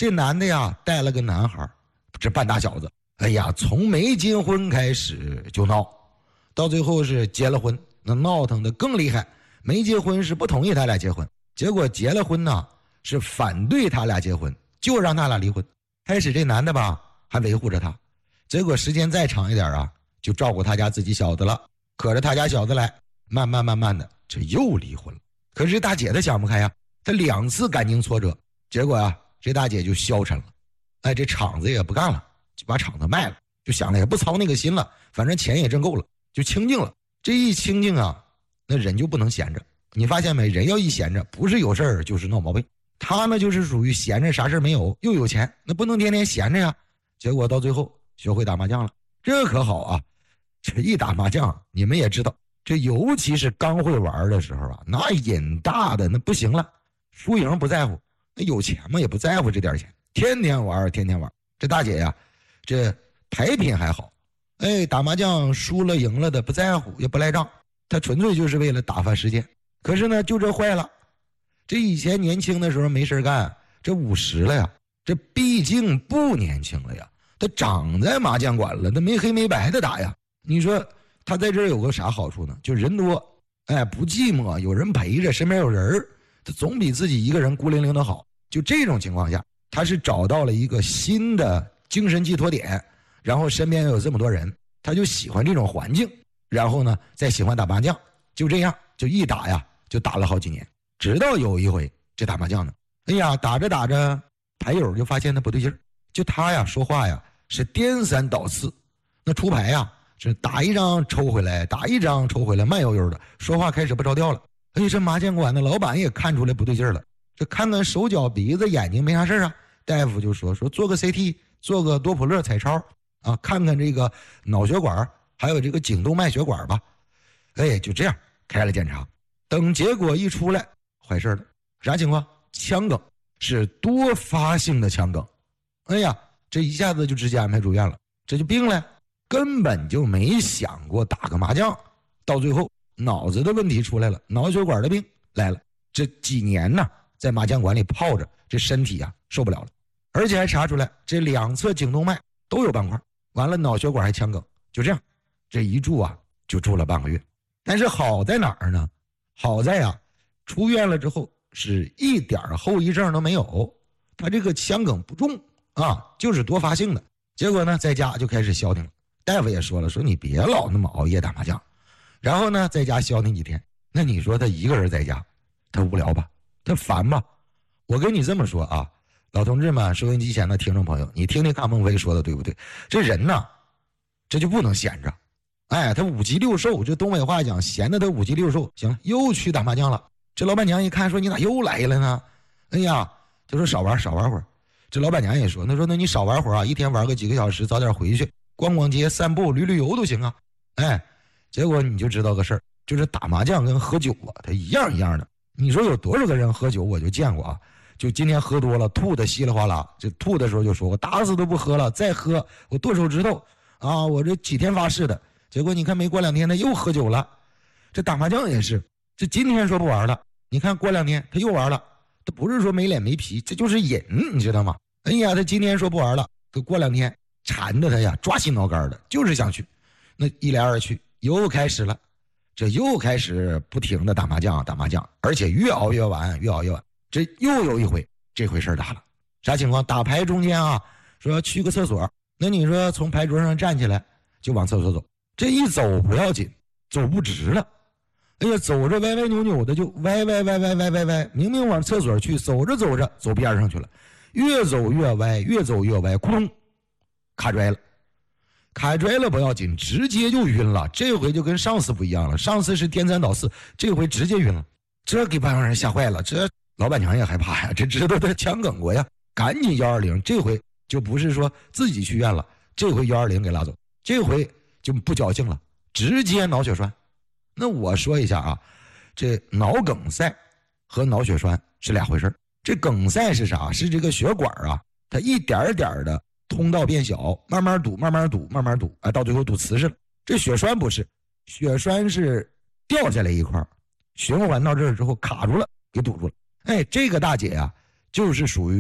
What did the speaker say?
这男的呀带了个男孩，这半大小子，哎呀，从没结婚开始就闹，到最后是结了婚，那闹腾的更厉害。没结婚是不同意他俩结婚，结果结了婚呢是反对他俩结婚，就让他俩离婚。开始这男的吧还维护着他，结果时间再长一点啊，就照顾他家自己小子了，可着他家小子来，慢慢的这又离婚了。可是大姐她想不开呀，她2次感情挫折，结果啊这大姐就消沉了，哎，这厂子也不干了，就把厂子卖了，就想了也不操那个心了，反正钱也挣够了，就清静了。这一清静啊，那人就不能闲着。你发现没？人要一闲着，不是有事儿就是闹毛病。他呢就是属于闲着啥事没有，又有钱，那不能天天闲着呀。结果到最后学会打麻将了，这可好啊！这一打麻将，你们也知道，这尤其是刚会玩的时候啊，那瘾大的那不行了，输赢不在乎，那有钱嘛也不在乎这点钱，天天玩。这大姐呀，这牌品还好，哎，打麻将输了赢了的不在乎，也不赖账，她纯粹就是为了打发时间。可是呢，就这坏了。这以前年轻的时候没事干，这50了呀，这毕竟不年轻了呀，他长在麻将馆了，他没黑没白的打呀。你说他在这儿有个啥好处呢？就人多，哎，不寂寞，有人陪着，身边有人，他总比自己一个人孤零零的好。就这种情况下，他是找到了一个新的精神寄托点，然后身边有这么多人，他就喜欢这种环境，然后呢再喜欢打麻将，就这样就一打呀就打了好几年。直到有一回这打麻将呢，哎呀，打着打着牌友就发现他不对劲儿，就他呀说话呀是颠三倒四，那出牌呀是打一张抽回来，打一张抽回来，慢悠悠的，说话开始不着调了。哎，这麻将馆的老板也看出来不对劲儿了，这看看手脚鼻子眼睛没啥事啊，大夫就说做个 CT， 做个多普勒彩超啊，看看这个脑血管还有这个颈动脉血管吧。哎，就这样开了检查，等结果一出来，坏事了。啥情况？腔梗，是多发性的腔梗。哎呀，这一下子就直接安排住院了，这就病了，根本就没想过打个麻将，到最后脑子的问题出来了，脑血管的病来了。这几年呢在麻将馆里泡着，这身体啊受不了了，而且还查出来这2侧颈动脉都有斑块，完了脑血管还腔梗。就这样这一住啊就住了半个月。但是好在哪儿呢？好在啊出院了之后是一点后遗症都没有，他这个腔梗不重啊，就是多发性的。结果呢在家就开始消停了，大夫也说了，说你别老那么熬夜打麻将，然后呢在家消停几天。那你说他一个人在家，他无聊吧，他烦吧？我跟你这么说啊，老同志们，收音机前的听众朋友，你听听看孟非说的对不对？这人呢这就不能闲着，哎，他5鸡6兽，这东北话讲，闲的他5鸡6兽。行了，又去打麻将了。这老板娘一看说，你咋又来了呢？哎呀，他说少玩会儿。这老板娘也说，那你少玩会儿啊，一天玩个几个小时，早点回去，逛逛街、散步、旅游都行啊。哎，结果你就知道个事儿，就是打麻将跟喝酒啊，它一样的。你说有多少个人喝酒我就见过啊，就今天喝多了吐的稀里哗啦，就吐的时候就说我打死都不喝了，再喝我剁手指头啊，我这几天发誓的。结果你看没过2天他又喝酒了。这打麻将也是，这今天说不玩了，你看过2天他又玩了，他不是说没脸没皮，这就是瘾，你知道吗？哎呀，他今天说不玩了，可过2天缠着他呀，抓心挠肝的，就是想去。那一来二去又开始了，这又开始不停的打麻将，而且越熬越晚。这又有一回，这回事大了。啥情况？打牌中间啊，说要去个厕所，那你说从牌桌上站起来就往厕所走，这一走不要紧，走不直了。哎呀，走着歪歪扭扭的，就歪，明明往厕所去，走着走边上去了，越走越歪，咕咚，卡拽了不要紧，直接就晕了。这回就跟上次不一样了，上次是颠三倒四，这回直接晕了。这给班上人吓坏了，这老板娘也害怕呀，这知道他腔梗过呀，赶紧120，这回就不是说自己去院了，这回120给拉走，这回就不侥幸了，直接脑血栓。那我说一下啊，这脑梗塞和脑血栓是2回事。这梗塞是啥？是这个血管啊，它一点点的通道变小，慢慢堵，哎，到最后堵瓷实了。这血栓不是，血栓是掉下来一块，循环到这儿之后卡住了，给堵住了。哎，这个大姐啊，就是属于